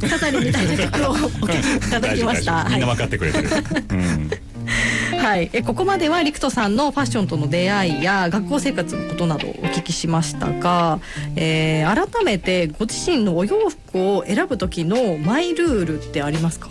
サザリみたいな曲をお聴きいただきました。 みんな分かってくれてる、 はい、ここまでは陸斗さんのファッションとの出会いや学校生活のことなどをお聞きしましたが、改めてご自身のお洋服を選ぶ時のマイルールってありますか？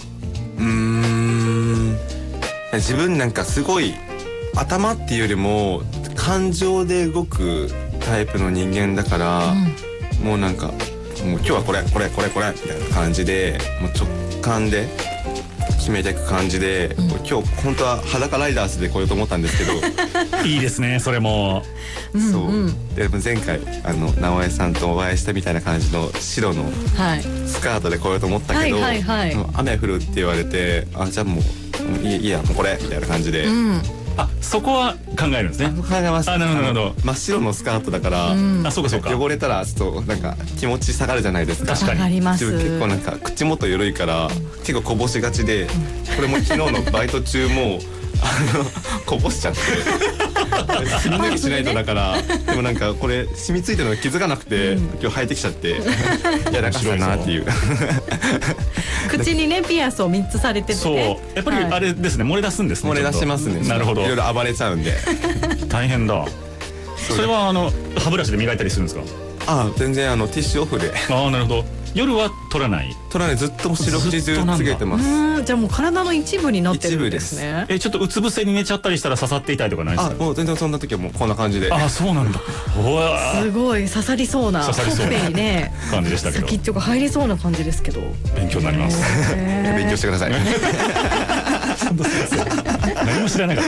自分なんかすごい頭っていうよりも感情で動くタイプの人間だから、もうなんかもう今日はこれみたいな感じでもう直感で決めていく感じで、今日本当は裸ライダースで来ようと思ったんですけどいいですねそれも。 そうでも前回直江さんとお会いしたみたいな感じの白のスカートで来ようと思ったけど、雨降るって言われて、じゃあもういいやもうこれみたいな感じで、 そこは考えるんですね。 考えます。 なるほど。 真っ白のスカートだから、 そうか汚れたらちょっとなんか気持ち下がるじゃないですか。 確かに自分結構なんか口元緩いから結構こぼしがちで、これも昨日のバイト中もこぼしちゃって染み抜きしないとだから、でもなんかこれ染みついてるのが気づかなくて、今日履いてきちゃっていやなんかそうなっていう口にねピアスを3つされてて、 そうやっぱりあれですね、漏れ出すんですね。 漏れ出しますね。 なるほど。 いろいろ暴れちゃうんで大変だ。それは歯ブラシで磨いたりするんですか？ 全然ティッシュオフで。 なるほど。夜は取らない？ 取らない、ずっと四六時中つけてます。 じゃあもう体の一部になってるんですね。 ちょっとうつ伏せに寝ちゃったりしたら刺さっていたいとかないですか？ もう全然そんな時はもうこんな感じで。 そうなんだ。 すごい刺さりそうなほっぺにね感じでしたけど、 先っちょが入りそうな感じですけど、 勉強になります。 勉強してください。 何も知らなかった。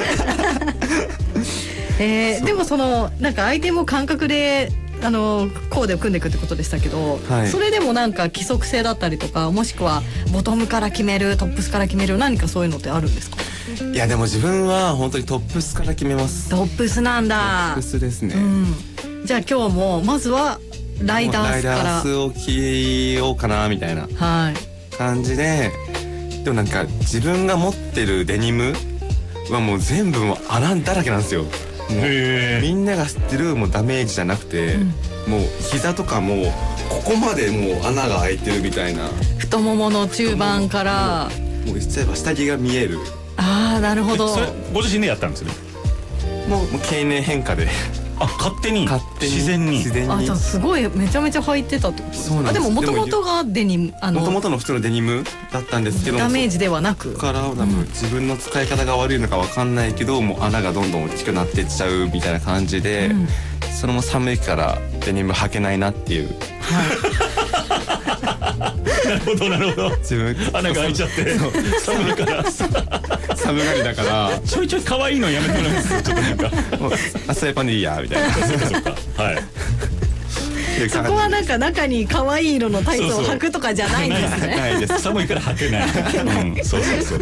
でもなんかアイテムを感覚でコーデを組んでいくってことでしたけど、それでもなんか規則性だったりとか、もしくはボトムから決める、トップスから決める、何かそういうのってあるんですか？ いやでも自分は本当にトップスから決めます。 トップスなんだ。 トップスですね。 じゃあ今日もまずはライダースから。 ライダースを着ようかなみたいな感じで、でもなんか自分が持ってるデニムはもう全部もう穴だらけなんですよ。みんなが知ってるもうダメージじゃなくて、もう膝とかもここまでもう穴が開いてるみたいな、 太ももの中盤からもう言っちゃえば下着が見える。 なるほど。 それご自身でやったんですよね？ もう経年変化で勝手に自然に。 じゃあすごいめちゃめちゃ履いてたってことですか？ そうなんです。 でも元々がデニム、 元々の普通のデニムだったんですけど、 ダメージではなくから自分の使い方が悪いのかわかんないけど、もう穴がどんどん大きくなっていっちゃうみたいな感じで、それも寒いからデニム履けないなっていう。 なるほどなるほど。 自分穴が開いちゃって寒いから寒がりだからちょいちょい可愛いのやめてもらうんですよ。ちょっとなんかスレパンでいいやみたいな。 そこはなんか中に可愛い色のタイツを履くとかじゃないんですね。 ないです。 寒いから履けない。そう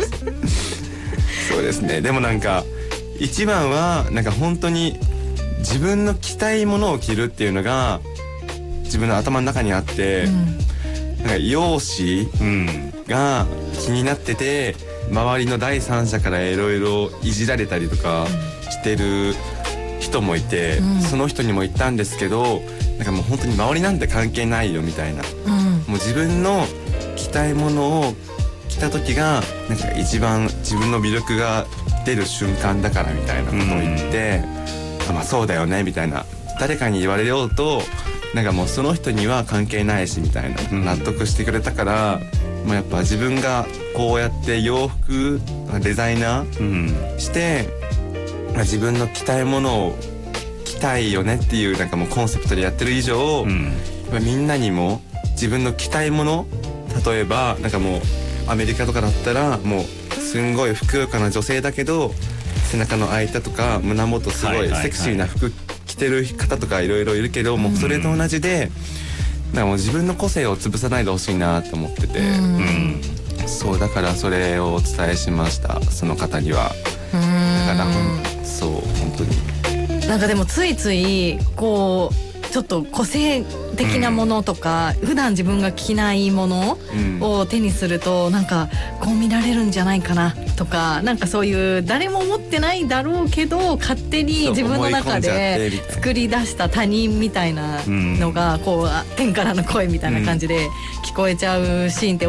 ですね。でもなんか一番はなんか本当に自分の着たいものを着るっていうのが自分の頭の中にあって、なんか容姿が気になってて、周りの第三者からいろいろいじられたりとかしてる人もいて、その人にも言ったんですけど、なんかもう本当に周りなんて関係ないよみたいな、もう自分の着たいものを着た時がなんか一番自分の魅力が出る瞬間だからみたいなことを言って、まあそうだよねみたいな、誰かに言われようとなんかもうその人には関係ないしみたいな、納得してくれたから、もうやっぱ自分がこうやって洋服デザイナーして、自分の着たいものを着たいよねっていうなんかもうコンセプトでやってる以上、みんなにも自分の着たいもの、例えばなんかもうアメリカとかだったらもうすんごいふくよかな女性だけど背中の開いたとか胸元すごいセクシーな服着てる方とかいろいろいるけど、もうそれと同じでなんかもう自分の個性を潰さないでほしいなと思ってて、そうだからそれをお伝えしました、その方には。だからそう本当になんかでもついついこうちょっと個性的なものとか、普段自分が着ないものを手にするとなんかこう見られるんじゃないかなとか、なんかそういう誰も思ってないだろうけど勝手に自分の中で作り出した他人みたいなのがこう天からの声みたいな感じで聞こえちゃうシーンって